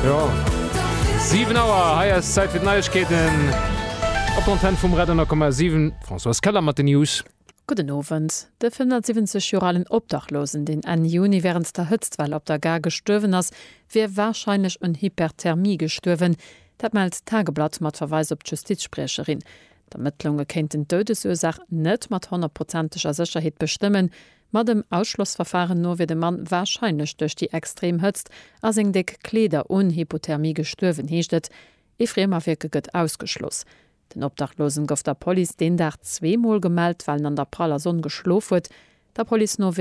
Ja 7 Auer haier Zeit fir Neuigkeiten op Kontent vum Redner,7 François Keller mat den News. Guten Abend. De 75-joralen Obdachlosen, den an Juni während der Hützwall op der Gar gestürwen ass, wär wahrscheinlich un Hyperthermie gestürwen, dat meldt Tageblatt mat Verweis op Justizsprecherin. D'Ermittlunge kennt den Todesursach net mat 100%iger Sicherheit bestimmen, mat dem Ausschlussverfahren nur wie de Mann wahrscheinlich durch die extrem hëtzt, as eng dick Kleder un Hypothermie gestürwen heeschtet, Efremer Wirke gëtt ausgeschloss. Den Obdachlosen gouf der Poli den Dach 2-mal gemeldt, weil an der praller Sonne geschlof huet. Der Poli no